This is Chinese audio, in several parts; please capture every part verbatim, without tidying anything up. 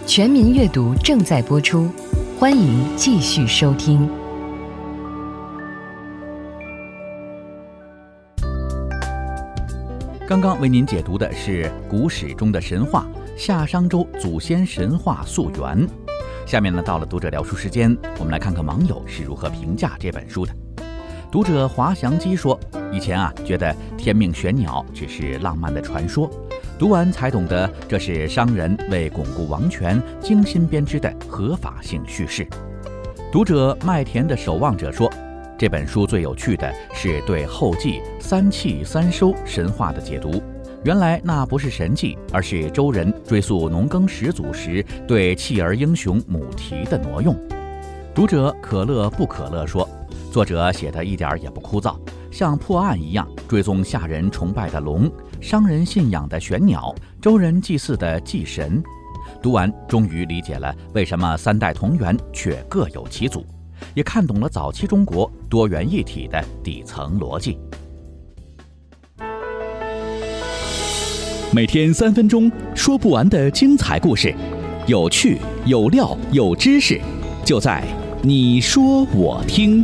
全民阅读正在播出，欢迎继续收听。 刚刚为您解读的是古史中的神话夏商周祖先神话溯源。下面呢，到了读者聊书时间，我们来看看网友是如何评价这本书的。读者滑翔机说，以前啊觉得天命玄鸟只是浪漫的传说，读完才懂得这是商人为巩固王权精心编织的合法性叙事。读者麦田的守望者说，这本书最有趣的是对后稷三气三收神话的解读，原来那不是神迹，而是周人追溯农耕始祖时对弃儿英雄母题的挪用。读者可乐不可乐说，作者写的一点也不枯燥，像破案一样追踪夏人崇拜的龙，商人信仰的玄鸟，周人祭祀的祭神。读完终于理解了为什么三代同源却各有其祖，也看懂了早期中国多元一体的底层逻辑。 每天三分钟，说不完的精彩故事，有趣有料有知识，就在你说我听。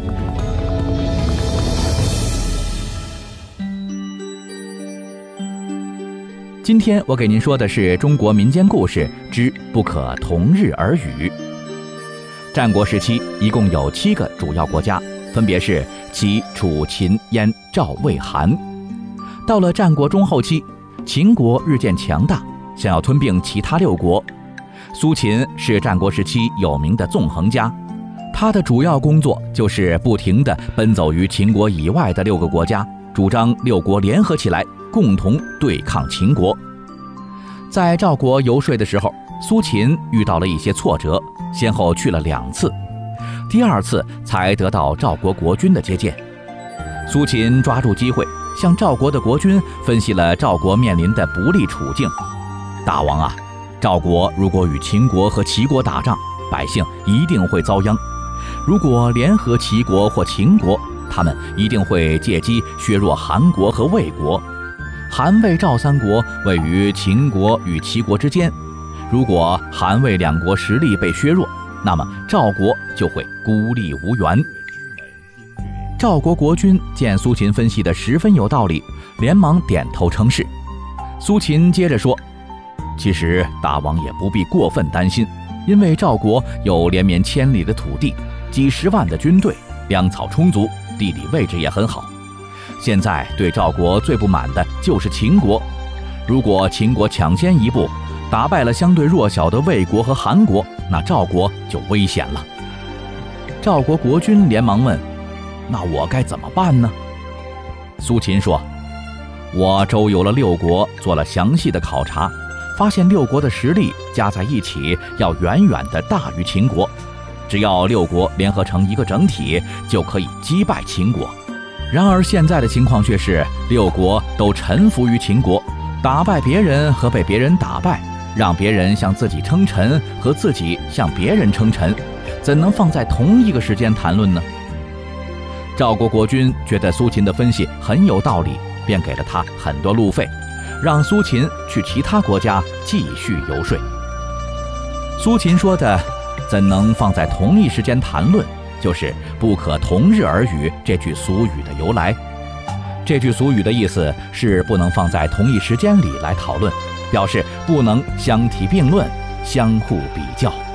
今天我给您说的是中国民间故事之不可同日而语。战国时期一共有七个主要国家，分别是齐、楚、秦、燕、赵、魏、韩。到了战国中后期，秦国日渐强大，想要吞并其他六国。苏秦是战国时期有名的纵横家，他的主要工作就是不停地奔走于秦国以外的六个国家，主张六国联合起来共同对抗秦国。在赵国游说的时候，苏秦遇到了一些挫折，先后去了两次，第二次才得到赵国国君的接见。苏秦抓住机会，向赵国的国君分析了赵国面临的不利处境。大王啊，赵国如果与秦国和齐国打仗，百姓一定会遭殃；如果联合齐国或秦国，他们一定会借机削弱韩国和魏国。韩魏赵三国位于秦国与齐国之间，如果韩魏两国实力被削弱，那么赵国就会孤立无援。赵国国君见苏秦分析的十分有道理，连忙点头称是。苏秦接着说，其实大王也不必过分担心，因为赵国有连绵千里的土地，几十万的军队，粮草充足，地理位置也很好。现在对赵国最不满的就是秦国，如果秦国抢先一步，打败了相对弱小的魏国和韩国，那赵国就危险了。赵国国君连忙问，那我该怎么办呢？苏秦说，我周游了六国，做了详细的考察，发现六国的实力加在一起要远远的大于秦国，只要六国联合成一个整体，就可以击败秦国。然而现在的情况却是六国都臣服于秦国，打败别人和被别人打败，让别人向自己称臣和自己向别人称臣，怎能放在同一个时间谈论呢？赵国国君觉得苏秦的分析很有道理，便给了他很多路费，让苏秦去其他国家继续游说。苏秦说的怎能放在同一时间谈论，就是不可同日而语这句俗语的由来。这句俗语的意思是不能放在同一时间里来讨论，表示不能相提并论，相互比较。